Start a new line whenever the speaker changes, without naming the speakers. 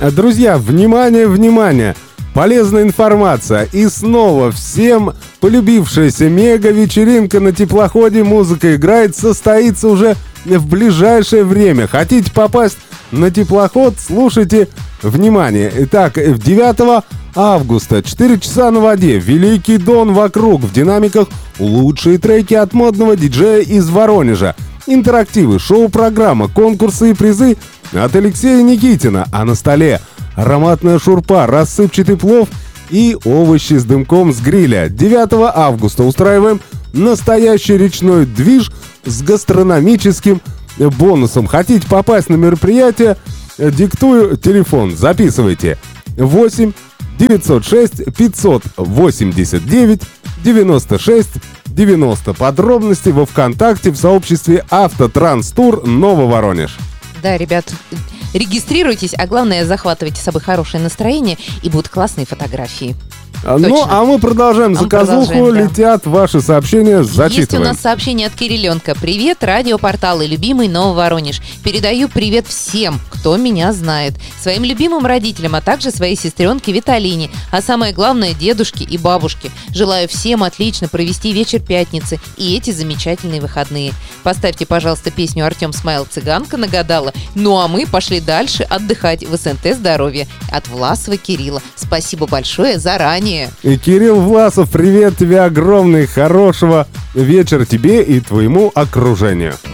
Друзья, внимание, внимание! Полезная информация. И снова всем полюбившаяся мега-вечеринка на теплоходе «Музыка играет» состоится уже в ближайшее время. Хотите попасть на теплоход? Слушайте, внимание. Итак, 9 августа, 4 часа на воде, Великий Дон вокруг, в динамиках лучшие треки от модного диджея из Воронежа. Интерактивы, шоу-программа, конкурсы и призы от Алексея Никитина. А на столе ароматная шурпа, рассыпчатый плов и овощи с дымком с гриля. 9 августа устраиваем настоящий речной движ с гастрономическим бонусом. Хотите попасть на мероприятие? Диктую телефон. Записывайте. 8 906 589 96 90. Подробности во ВКонтакте в сообществе «Автотранс-тур Нововоронеж».
Да, ребят, регистрируйтесь, а главное, захватывайте с собой хорошее настроение, и будут классные фотографии.
Ну, а мы продолжаем заказуху. Да. Летят ваши сообщения, зачитываем.
Есть у нас сообщение от Кириленко. Привет, радиопорталы, любимый Нововоронеж. Передаю привет всем, кто меня знает. Своим любимым родителям, а также своей сестренке Виталине. А самое главное, дедушке и бабушке. Желаю всем отлично провести вечер пятницы и эти замечательные выходные. Поставьте, пожалуйста, песню «Артем Смайл Цыганка» нагадала. Ну, а мы пошли дальше отдыхать в СНТ «Здоровье» от Власова Кирилла. Спасибо большое заранее.
И Кирилл Власов, привет тебе огромный, хорошего вечера тебе и твоему окружению.